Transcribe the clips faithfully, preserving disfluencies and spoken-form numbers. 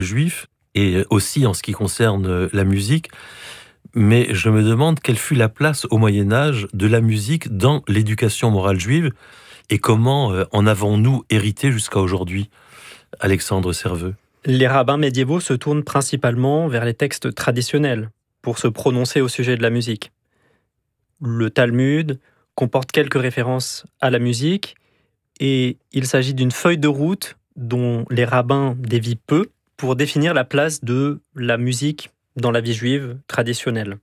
juif, et aussi en ce qui concerne la musique. Mais je me demande quelle fut la place au Moyen-Âge de la musique dans l'éducation morale juive et comment en avons-nous hérité jusqu'à aujourd'hui, Alexandre Serveux? Les rabbins médiévaux se tournent principalement vers les textes traditionnels pour se prononcer au sujet de la musique. Le Talmud comporte quelques références à la musique et il s'agit d'une feuille de route dont les rabbins dévient peu pour définir la place de la musique dans la vie juive traditionnelle.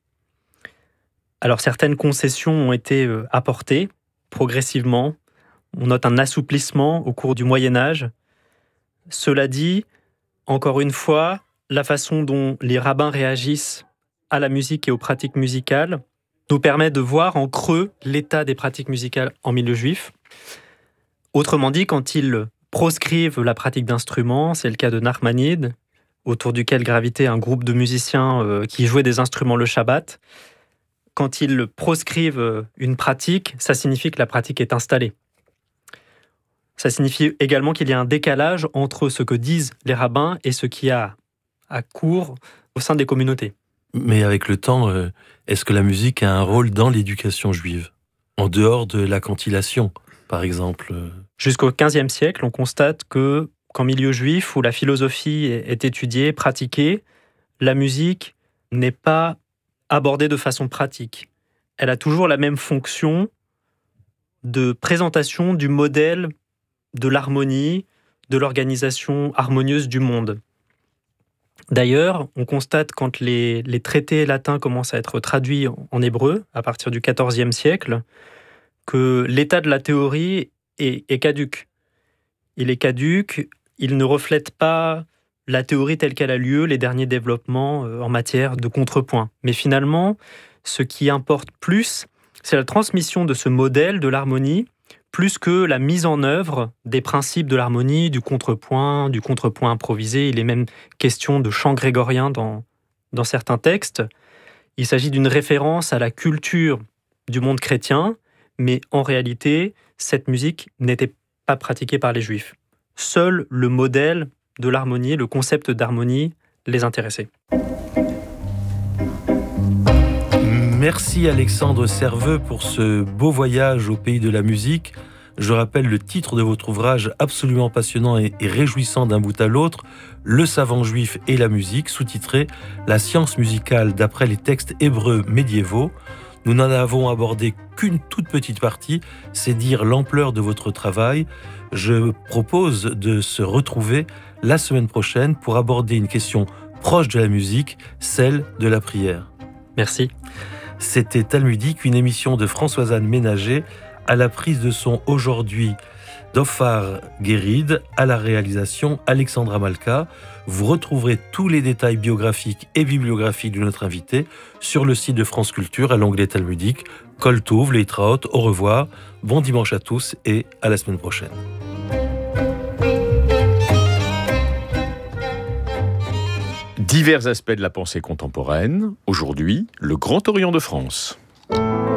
Alors certaines concessions ont été apportées progressivement. On note un assouplissement au cours du Moyen-Âge. Cela dit, encore une fois, la façon dont les rabbins réagissent à la musique et aux pratiques musicales nous permet de voir en creux l'état des pratiques musicales en milieu juif. Autrement dit, quand ils proscrivent la pratique d'instruments, c'est le cas de Nachmanide, autour duquel gravitait un groupe de musiciens euh, qui jouaient des instruments le Shabbat. Quand ils proscrivent une pratique, ça signifie que la pratique est installée. Ça signifie également qu'il y a un décalage entre ce que disent les rabbins et ce qui a à cours au sein des communautés. Mais avec le temps, euh, est-ce que la musique a un rôle dans l'éducation juive, en dehors de la cantillation, par exemple? Jusqu'au quinzième siècle, on constate que, qu'en milieu juif, où la philosophie est étudiée, pratiquée, la musique n'est pas abordée de façon pratique. Elle a toujours la même fonction de présentation du modèle de l'harmonie, de l'organisation harmonieuse du monde. D'ailleurs, on constate quand les, les traités latins commencent à être traduits en, en hébreu, à partir du quatorzième siècle, que l'état de la théorie est, est caduque. Il est caduque, il ne reflète pas la théorie telle qu'elle a lieu, les derniers développements en matière de contrepoint. Mais finalement, ce qui importe plus, c'est la transmission de ce modèle de l'harmonie, plus que la mise en œuvre des principes de l'harmonie, du contrepoint, du contrepoint improvisé. Il est même question de chant grégorien dans, dans certains textes. Il s'agit d'une référence à la culture du monde chrétien, mais en réalité, cette musique n'était pas pratiquée par les Juifs. Seul le modèle de l'harmonie, le concept d'harmonie, les intéressait. Merci Alexandre Serveux pour ce beau voyage au pays de la musique. Je rappelle le titre de votre ouvrage absolument passionnant et réjouissant d'un bout à l'autre, Le savant juif et la musique, sous-titré La science musicale d'après les textes hébreux médiévaux. Nous n'en avons abordé qu'une toute petite partie, c'est dire l'ampleur de votre travail. Je propose de se retrouver la semaine prochaine pour aborder une question proche de la musique, celle de la prière. Merci. C'était Talmudique, une émission de Françoise-Anne Ménager, à la prise de son aujourd'hui Dofar Guéride, à la réalisation Alexandra Malka. Vous retrouverez tous les détails biographiques et bibliographiques de notre invité sur le site de France Culture à l'onglet Talmudique. Kol Tov, Leitraot, au revoir, bon dimanche à tous et à la semaine prochaine. Divers aspects de la pensée contemporaine. Aujourd'hui, le Grand Orient de France.